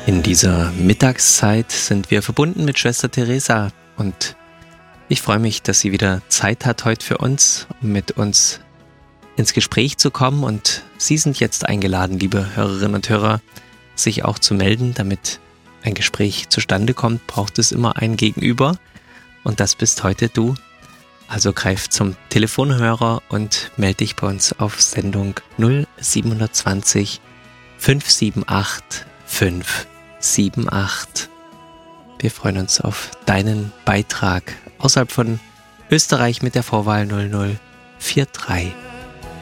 In dieser Mittagszeit sind wir verbunden mit Schwester Teresa und ich freue mich, dass sie wieder Zeit hat heute für uns, um mit uns ins Gespräch zu kommen, und Sie sind jetzt eingeladen, liebe Hörerinnen und Hörer, sich auch zu melden. Damit ein Gespräch zustande kommt, braucht es immer ein Gegenüber, und das bist heute du. Also greif zum Telefonhörer und melde dich bei uns auf Sendung 0720 578 578. Wir freuen uns auf deinen Beitrag außerhalb von Österreich mit der Vorwahl 0043.